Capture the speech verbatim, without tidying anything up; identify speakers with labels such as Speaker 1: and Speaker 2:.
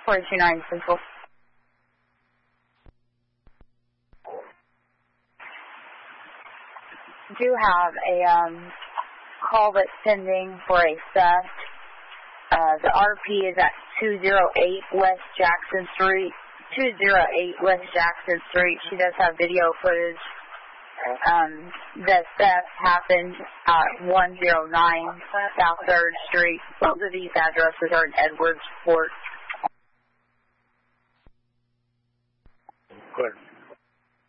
Speaker 1: four two nine Central. Do have a um, call that's pending for a theft. Uh, the R P is at two oh eight West Jackson Street. two oh eight West Jackson Street. She does have video footage. Um, the theft happened at one oh nine South third Street. Both of these addresses are in Edwardsport.
Speaker 2: Good.